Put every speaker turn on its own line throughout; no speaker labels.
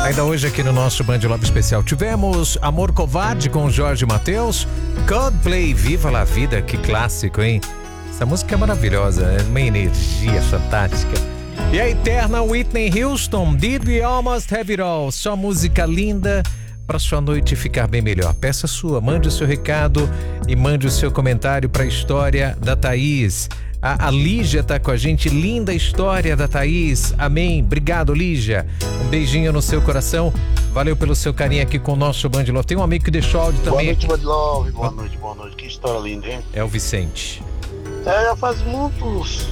Ainda hoje aqui no nosso Band Love Especial tivemos Amor Covarde com Jorge Mateus, Coldplay, Viva la Vida, que clássico, hein? Essa música é maravilhosa, é uma energia fantástica. E a eterna Whitney Houston, Did We Almost Have It All? Só música linda para sua noite ficar bem melhor. Peça sua, mande o seu recado e mande o seu comentário para a história da Thaís. A Lígia tá com a gente, linda história da Thaís, amém, obrigado Lígia, um beijinho no seu coração, valeu pelo seu carinho aqui com o nosso Band Love. Tem um amigo que deixou áudio também.
Boa noite, Band Love, boa noite, que história linda, hein?
É o Vicente.
Já faz muitos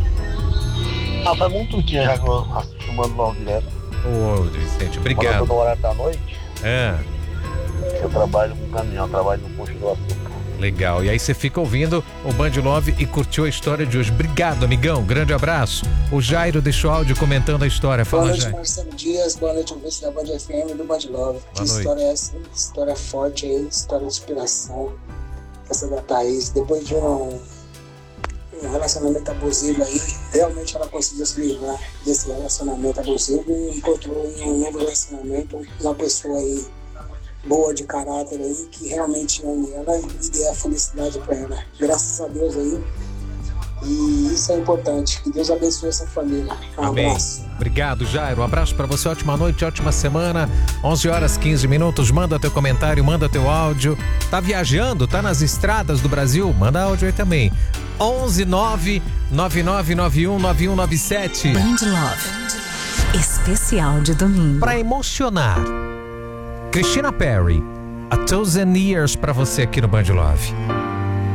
dias já que eu assisto o Band Love direto.
Ô, Vicente, obrigado.
Quando eu tô no horário da noite,
eu
trabalho com caminhão, trabalho no posto do açúcar.
Legal, e aí você fica ouvindo o Band Love e curtiu a história de hoje. Obrigado, amigão, grande abraço. O Jairo deixou áudio comentando a história. Fala,
boa noite,
Jairo.
Marcelo Dias, boa noite, ouvintes da Band FM e do Band Love. Que história é essa? História forte aí, história de inspiração. Essa da Thaís, depois de um relacionamento abusivo aí, realmente ela conseguiu se livrar desse relacionamento abusivo e encontrou em um novo relacionamento uma pessoa aí boa de caráter aí, que realmente ama ela e dê a felicidade para ela. Graças a Deus aí. E isso é importante. Que Deus abençoe essa família. Um abraço.
Obrigado, Jairo. Um abraço para você. Ótima noite, ótima semana. 11h15. Manda teu comentário, manda teu áudio. Tá viajando? Tá nas estradas do Brasil? Manda áudio aí também. 11999919197.
Band Love Especial de domingo.
Para emocionar, Christina Perri, A Thousand Years para você aqui no Band Love.